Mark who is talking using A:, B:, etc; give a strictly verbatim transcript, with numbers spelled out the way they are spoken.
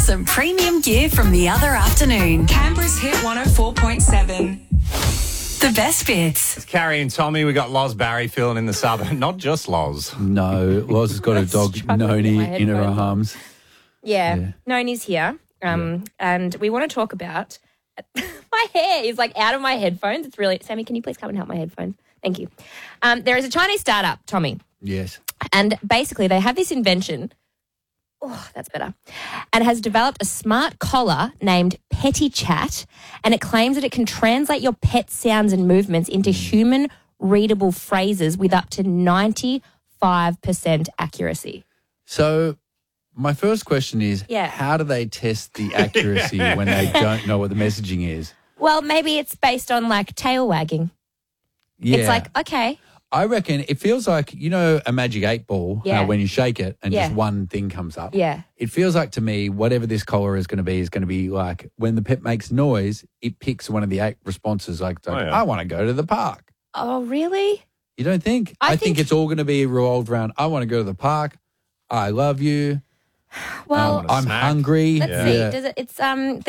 A: some premium gear from the other afternoon.
B: Canberra's Hit one oh four point seven.
A: The best bits.
C: It's Carrie and Tommy. We got Loz Barry-Field in the sub. Not just Loz.
D: No, Loz has got a dog,
E: struggling with
D: Noni,
E: my
D: in her
E: headphones.
D: arms.
E: Yeah,
D: Yeah.
E: Noni's here. Um, and we want to talk about my hair is like out of my headphones. It's really Sammy. Can you please come and help my headphones? Thank you. Um, there is a Chinese startup, Tommy,
D: Yes.
E: and basically they have this invention. Oh, that's better. And has developed a smart collar named Petty Chat, and it claims that it can translate your pet sounds and movements into human readable phrases with up to ninety-five percent accuracy.
D: So my first question is,
E: Yeah.
D: how do they test the accuracy when they don't know what the messaging is?
E: Well, maybe it's based on like tail wagging.
D: Yeah.
E: It's like, okay,
D: I reckon it feels like, you know, a magic eight ball,
E: Yeah.
D: uh, when you shake it and
E: Yeah.
D: just one thing comes up.
E: yeah.
D: It feels like to me, whatever this collar is going to be, is going to be like when the pet makes noise, it picks one of the eight responses like, like
C: Oh, yeah.
D: I want to go to the park.
E: Oh, really?
D: You don't think?
E: I
D: I, think,
E: think-
D: it's all going to be revolved around, I want to go to the park. I love you.
E: Well,
D: um, I'm
C: snack.
D: hungry.
E: let's
C: Yeah.
E: see.
D: Yeah.
E: Does it? It's um.